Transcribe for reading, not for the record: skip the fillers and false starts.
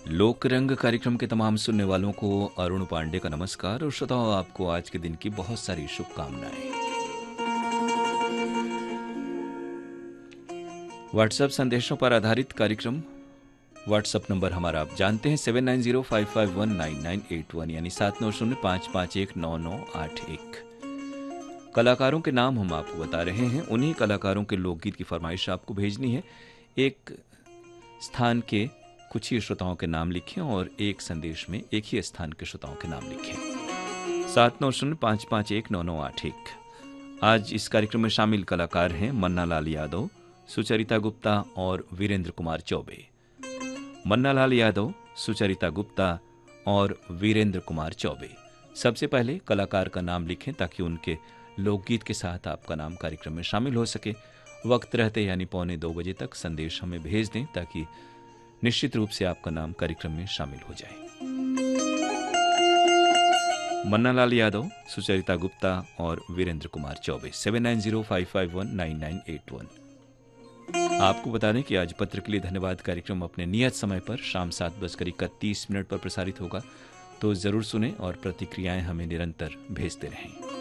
लोक रंग कार्यक्रम के तमाम सुनने वालों को अरुण पांडे का नमस्कार और श्रोताओं आपको आज के दिन की बहुत सारी शुभकामनाएं। व्हाट्सएप संदेशों पर आधारित कार्यक्रम। व्हाट्सएप नंबर हमारा आप जानते हैं 7905519981 यानी 7905519981। कलाकारों के नाम हम आपको बता रहे हैं, उन्हीं कलाकारों के लोकगीत की फरमाइश आपको भेजनी है। एक स्थान के कुछ ही श्रोताओं के नाम लिखें और एक संदेश में एक ही स्थान के श्रोताओं के नाम लिखें। 7905519981। आज इस कार्यक्रम में शामिल कलाकार हैं मन्ना लाल यादव, सुचरिता गुप्ता और वीरेंद्र कुमार चौबे। मन्ना लाल यादव, सुचरिता गुप्ता और वीरेंद्र कुमार चौबे। सबसे पहले कलाकार का नाम लिखें ताकि उनके लोकगीत के साथ आपका नाम कार्यक्रम में शामिल हो सके। वक्त रहते यानी 1:45 बजे तक संदेश हमें भेज दें ताकि निश्चित रूप से आपका नाम कार्यक्रम में शामिल हो जाए। मन्ना लाल यादव, सुचरिता गुप्ता और वीरेंद्र कुमार चौबे। 7905519981। आपको बता दें कि आज पत्र के लिए धन्यवाद कार्यक्रम अपने नियत समय पर शाम 7:31 पर प्रसारित होगा, तो जरूर सुने और प्रतिक्रियाएं हमें निरंतर भेजते रहें।